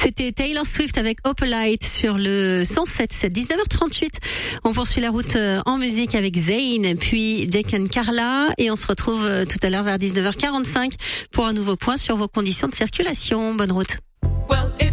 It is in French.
C'était Taylor Swift avec Opalite sur le 107.7, 19h38. On poursuit la route en musique avec Zayn, puis Jake and Carla, et on se retrouve tout à l'heure vers 19h45 pour un nouveau point sur vos conditions de circulation. Bonne route.